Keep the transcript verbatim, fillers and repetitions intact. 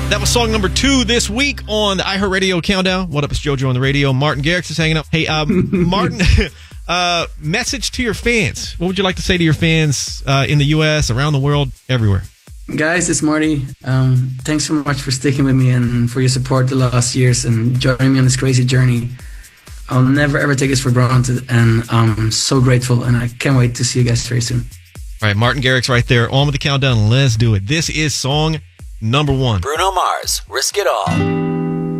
That was song number two this week on the iHeartRadio Countdown. What up, it's JoJo on the radio. Martin Garrix is hanging up. Hey, um, Martin, uh, message to your fans. What would you like to say to your fans uh, in the U S, around the world, everywhere? Guys, it's Marty. Um, thanks so much for sticking with me and for your support the last years and joining me on this crazy journey. I'll never, ever take this for granted, and I'm so grateful, and I can't wait to see you guys very soon. All right, Martin Garrix right there. On with the countdown. Let's do it. This is song number one. Bruno Mars, Risk It All.